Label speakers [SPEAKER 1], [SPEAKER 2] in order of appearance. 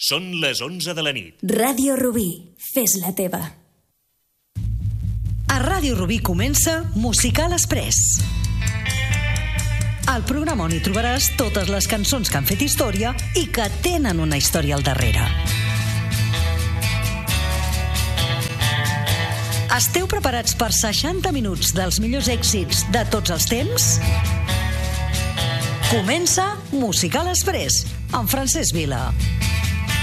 [SPEAKER 1] Són les 11 de la nit.
[SPEAKER 2] Ràdio Rubí, fes-la teva.
[SPEAKER 3] A Ràdio Rubí comença Musical Express. El programa on hi trobaràs totes les cançons que han fet història i que tenen una història al darrere. Esteu preparats per 60 minuts dels millors èxits de tots els temps? Comença Musical Express amb Francesc Vila.